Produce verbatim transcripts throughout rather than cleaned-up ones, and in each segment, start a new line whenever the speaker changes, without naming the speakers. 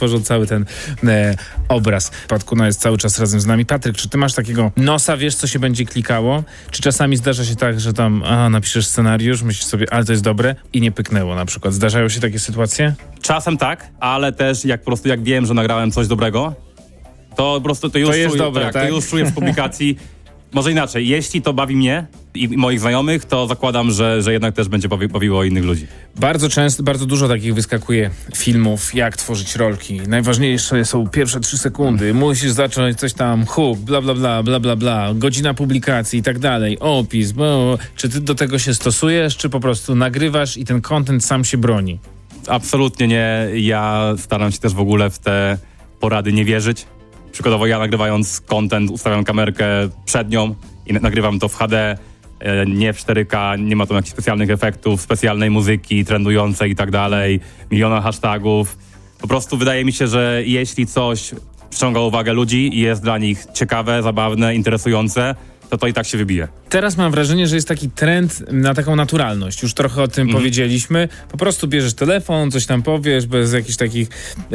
tworzą cały ten e, obraz. Pat Kuna jest cały czas razem z nami. Patryk, czy ty masz takiego nosa, wiesz, co się będzie klikało? Czy czasami zdarza się tak, że tam a, napiszesz scenariusz, myślisz sobie, ale to jest dobre i nie pyknęło na przykład. Zdarzają się takie sytuacje?
Czasem tak, ale też jak po prostu jak wiem, że nagrałem coś dobrego, to po prostu to już,
To jest
czuję,
dobre,
tak,
tak?
to już czuję w publikacji. Może inaczej, jeśli to bawi mnie i moich znajomych, to zakładam, że, że jednak też będzie bawi, bawiło innych ludzi.
Bardzo często, bardzo dużo takich wyskakuje filmów, jak tworzyć rolki. Najważniejsze są pierwsze trzy sekundy. Musisz zacząć coś tam, hook, bla, bla, bla, bla, bla, bla, godzina publikacji i tak dalej, opis. Bo... Czy ty do tego się stosujesz, czy po prostu nagrywasz i ten content sam się broni?
Absolutnie nie. Ja staram się też w ogóle w te porady nie wierzyć. Przykładowo ja nagrywając content ustawiam kamerkę przed nią i nagrywam to w H D, nie w cztery K, nie ma tam jakichś specjalnych efektów, specjalnej muzyki, trendującej i tak dalej, miliona hashtagów. Po prostu wydaje mi się, że jeśli coś przyciąga uwagę ludzi i jest dla nich ciekawe, zabawne, interesujące, to to i tak się wybije.
Teraz mam wrażenie, że jest taki trend na taką naturalność. Już trochę o tym mm. powiedzieliśmy. Po prostu bierzesz telefon, coś tam powiesz, bez jakichś takich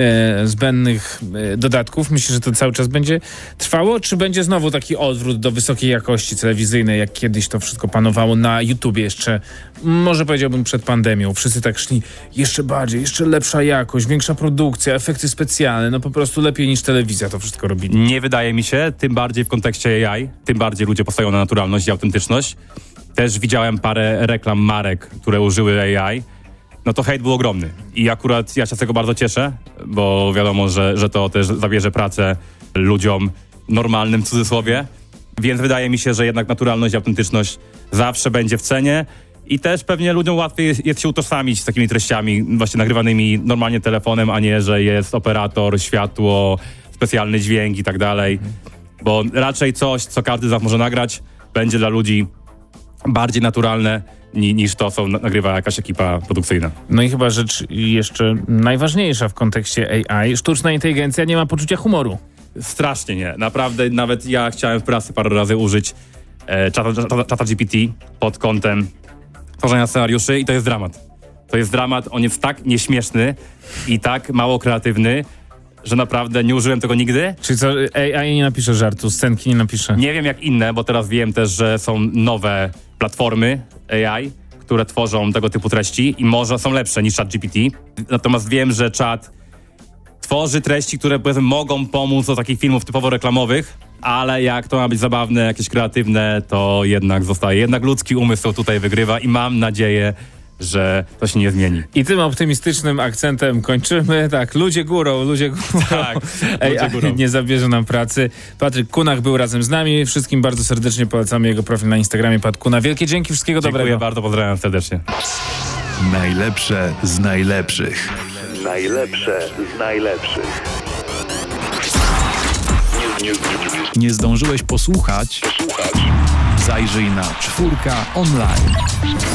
e, zbędnych e, dodatków. Myślisz, że to cały czas będzie trwało? Czy będzie znowu taki odwrót do wysokiej jakości telewizyjnej, jak kiedyś to wszystko panowało na YouTubie jeszcze, może powiedziałbym przed pandemią. Wszyscy tak szli jeszcze bardziej, jeszcze lepsza jakość, większa produkcja, efekty specjalne. No po prostu lepiej niż telewizja to wszystko robili.
Nie wydaje mi się, tym bardziej w kontekście A I, tym bardziej ludzie postają na naturalność i autentyczność. Też widziałem parę reklam marek, które użyły A I. No to hejt był ogromny. I akurat ja się z tego bardzo cieszę, bo wiadomo, że, że to też zabierze pracę ludziom normalnym w cudzysłowie. Więc wydaje mi się, że jednak naturalność i autentyczność zawsze będzie w cenie. I też pewnie ludziom łatwiej jest, jest się utożsamić z takimi treściami właśnie nagrywanymi normalnie telefonem, a nie, że jest operator, światło, specjalny dźwięk i tak dalej. Bo raczej coś, co każdy z nas może nagrać, będzie dla ludzi bardziej naturalne ni, niż to, co nagrywa jakaś ekipa produkcyjna.
No i chyba rzecz jeszcze najważniejsza w kontekście A I. Sztuczna inteligencja nie ma poczucia humoru.
Strasznie nie. Naprawdę nawet ja chciałem w pracy parę razy użyć e, czata, czata, czata G P T pod kątem tworzenia scenariuszy i to jest dramat. To jest dramat, on jest tak nieśmieszny i tak mało kreatywny, że naprawdę nie użyłem tego nigdy.
Czyli co, A I nie napisze żartu, scenki nie napisze?
Nie wiem jak inne, bo teraz wiem też, że są nowe platformy A I, które tworzą tego typu treści i może są lepsze niż ChatGPT. Natomiast wiem, że czat tworzy treści, które powiedzmy mogą pomóc do takich filmów typowo reklamowych, ale jak to ma być zabawne, jakieś kreatywne, to jednak zostaje. Jednak ludzki umysł tutaj wygrywa i mam nadzieję, że to się nie zmieni.
I tym optymistycznym akcentem kończymy. Tak, ludzie górą, ludzie górą.
Tak, ludzie
Ej,
górą.
nie zabierze nam pracy. Patryk Kunach był razem z nami. Wszystkim bardzo serdecznie polecamy jego profil na Instagramie Pat Kuna. Wielkie dzięki, wszystkiego
Dziękuję
dobrego.
bardzo, pozdrawiam serdecznie.
Najlepsze z najlepszych.
Najlepsze z najlepszych. Nie, nie, nie,
Nie zdążyłeś posłuchać?
Posłuchać.
Zajrzyj na czwórka online.